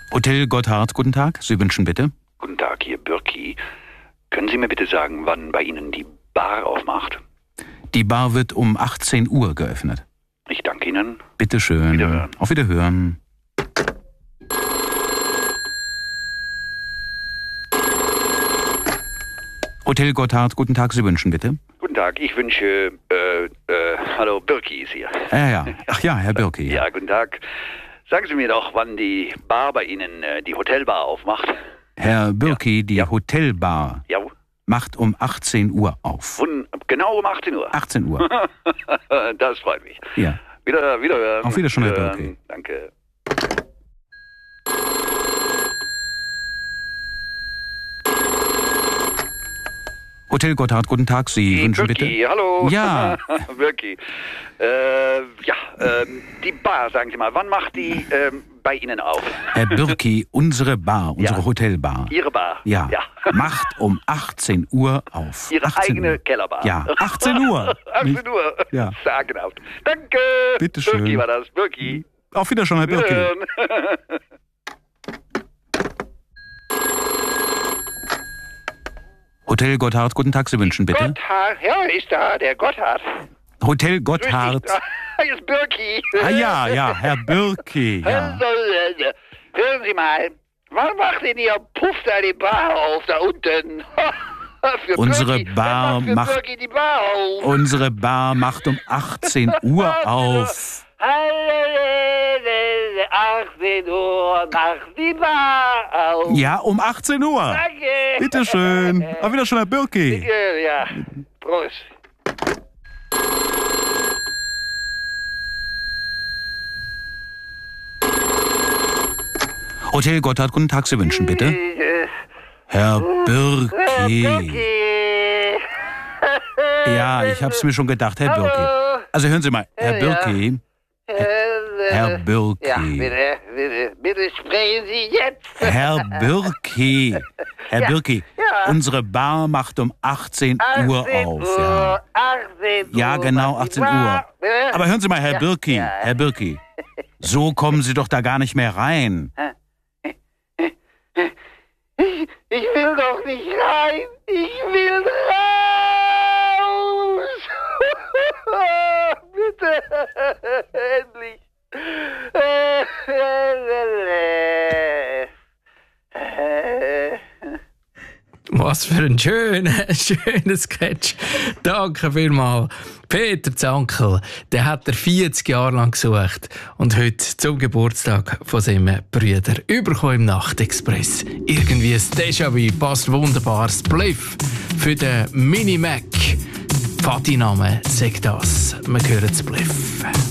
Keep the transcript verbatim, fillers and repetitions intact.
Hotel Gotthard, guten Tag. Sie wünschen bitte? Guten Tag, hier Birki. Können Sie mir bitte sagen, wann bei Ihnen die Bar aufmacht? Die Bar wird um achtzehn Uhr geöffnet. Ich danke Ihnen. Bitte schön. Wiederhören. Auf Wiederhören. Hotel Gotthard, guten Tag. Sie wünschen bitte? Guten Tag, ich wünsche, äh, äh, hallo, Birki ist hier. Ja, ja. Ach ja, Herr Birki. Ja, guten Tag. Sagen Sie mir doch, wann die Bar bei Ihnen, äh, die Hotelbar aufmacht. Herr Birki, die Ja. Hotelbar Ja, macht um achtzehn Uhr auf. wun- genau um achtzehn Uhr. achtzehn Uhr. Das freut mich. Ja. Wieder, wiederhören. Auf Wiedersehen, Herr Wiederhören. Birki. Danke. Hotel Gotthard, guten Tag. Sie wünschen Birki, bitte? hallo. Ja. Birki. Äh, ja, ähm, die Bar, sagen Sie mal, wann macht die ähm, bei Ihnen auf? Herr Birki, unsere Bar, unsere Ja. Hotelbar. Ihre Bar? Ja, Ja. macht um achtzehn Uhr auf. Ihre achtzehn eigene Uhr. Kellerbar? Ja, achtzehn Uhr. achtzehn Uhr? Ja. Sagenhaft. Danke. Bitte schön. Birki war das. Birki. Auf Wiedersehen, Herr Birki. Wiederhören. Hotel Gotthard, guten Tag. Sie wünschen bitte? Gotthard, ja, ist da, der Gotthard. Hotel Grüß dich. Gotthard. Hier ist Birki. Ah ja, ja, Herr Birki. Ja. Hören Sie mal, wann macht denn Ihr Puff da die Bar auf, da unten? Für Unsere Birki. Bar Wann macht für macht- Birki die Bar auf. Unsere Bar macht um achtzehn Uhr auf. achtzehn Uhr macht die Bar auf. Ja, um achtzehn Uhr. Danke. Bitte schön. Auf Wiedersehen, Herr Birki. Ja, Prost. Hotel Gotthard, guten Tag. Sie wünschen bitte? Äh, Herr Birki. Birki. Ja, ich hab's mir schon gedacht, Herr Birki. Also hören Sie mal, Herr Ja. Birki. Herr Ja, Birki. bitte, bitte, bitte sprechen Sie jetzt. Herr Birki. Herr Ja. Birki, Ja. unsere Bar macht um achtzehn Uhr auf. Ja. achtzehn Uhr. Ja, genau, macht die achtzehn Uhr. Bar. Bitte? Aber hören Sie mal, Herr Ja, Birki, ja. Herr Birki. So kommen Sie doch da gar nicht mehr rein. Ich will doch nicht rein. Ich will raus. Bitte. Endlich. Was für ein schöner, schöner Sketch. Danke vielmals. Peter Zankel, der hat er vierzig Jahre lang gesucht und heute zum Geburtstag von seinem Brüder überkommen im Nachtexpress. Irgendwie ein Déjà-vu, passt wunderbar. Spliff für den Mini-Mac. Vati-Name sagt das. Wir hören Spliff.